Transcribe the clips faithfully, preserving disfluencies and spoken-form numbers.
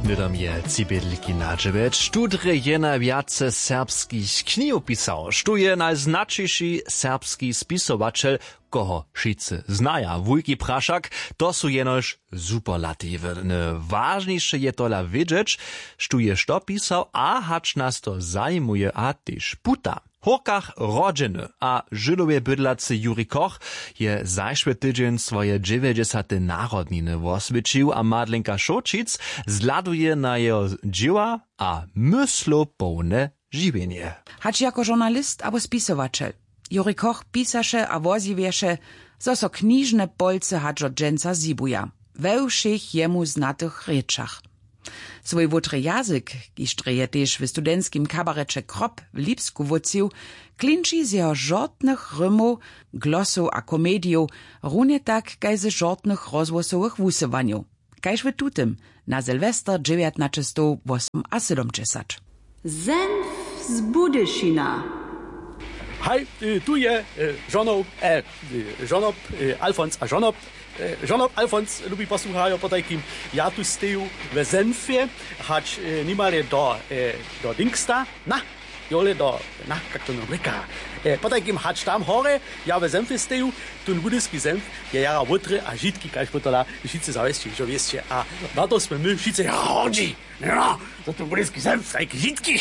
Nydom je cibedliki nadżebec, študre je na wiace serbskich knihu pisał. Štu je najznačejší serbski spisovačel, koho šice znaja. Wujki Prašak, to su jenož superlative. Ważniejsze je tola wiedzieć, štu je što pisał, a hacz nas to zajmuje, a tyż puta. Horkach rodziny a Żydowie bydlacy Juri Koch je zajszły tydzień swoje dziewięćdziesiąte narodniny woswycił, a Madlenka Šočic zladuje na jeho dzieła a myslopełne żywienie. Hacz jako żurnalist albo spisovačel. Juri Koch pisaše a wozivieše, zo so knižne polce hacz od dženca zibuja, we všech jemu znatych rečach. Svoj wutry jazyk, kiž treje tež w studentskim kabarecze Krop w Lipsku wucił, klinči z jeho żortnych rymów, glosów a komediów, runie tak kaj ze żortnych rozwosowych wusywaniów. Kajż w tutym, na Sylwester dziewiętnaście osiemdziesiąt. Senf z Budyšina. Hej, tu je żonob, e, żonob, Alfons a żonob. Żonob Alfons lubi posłuchają po takim, ja tu steju w Senfie, hacz nimale do, do Dingsta, na, jole do, na, jak to nomrika. Po takim hacz tam hore, ja w Senfie steju, tun budyski Senf, je jara wutry a žitki, kaž potola, šice zavesti, že wiecie, a na to sme my šice, ja hodži, no, za to budyski Senf, tajki žitki.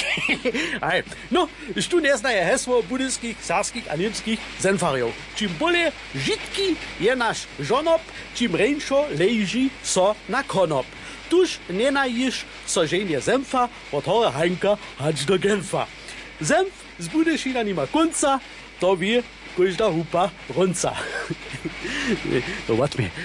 No, štu neznaje hesło budyskich, sarskich a niemskich Senfariów. Čim bolje žitki je naš žonob, čim rejnšo leži so na konop. Tuž ne najiš so ženje Senfa, od hore Heinka hač do Genfa. Senf z Budyšina nima konca, to wie każda hupa runca. No wat mi.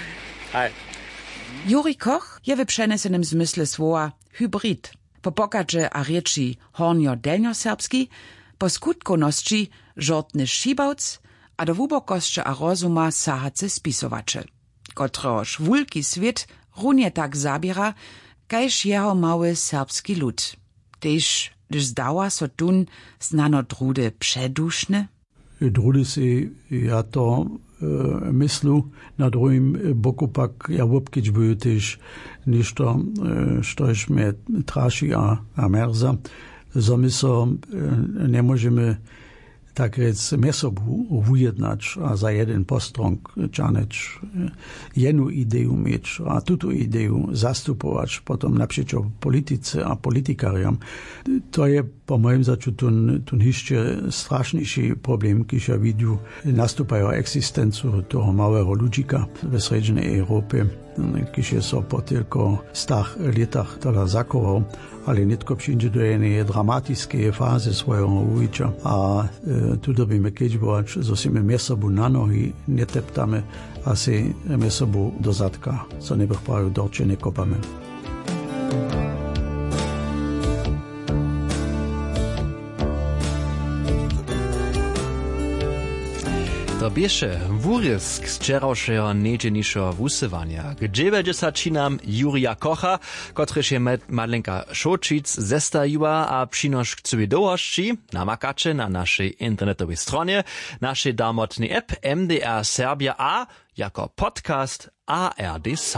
Juri Koch je w przenesenym zmysle słowa hybrid. Po pokaże a rieči hornjo-delnjo-serbski, po skutkonosci żortny šibavc, a do wubokosće a rozuma sahace spisovačel. Kotrož wulki svit runie tak zabiera, kajž jeho mały serbski lud. Tež, gdyż zdała so tun znano drude předušne? Drudy si ja to e, myslu, na drugim boku pak ja wopkić były też ništo, e, štož me traši a, a merza, so my so e, ne możemy tak rec mesobu ujednać, a za jeden postrąg czanecz jedną ideju mieć, a tutu ideju zastupować potom naprzeciw polityce a politykariam. To je po moim zaczu tun, tun jeszcze straszniejszy problem, kiedy ja widzę nastupają egzystencję toho małego ludzika w srednjej Europie, kiedy so po tylko stach latach tola zakował, ale nitko przyjdzie do jednej dramatycznej fazy swojego ulicza, a e, tu dobimy kiedyś, że się my sobą na nogi nie teptamy, a się my sobą do zadka, co nie bych prawie dorcie nie kopamy. To bieše wurysк z wczorajszego niedzielniejszego wusywania. K dziewięćdziesiątcinam Jurija Kocha, kotryż je Madlenka Šočic zestajiła, a przynosz k całej dołożci namakacze na naszej internetowej stronie, naszej damotnej app M D R Serbia a jako podcast A R D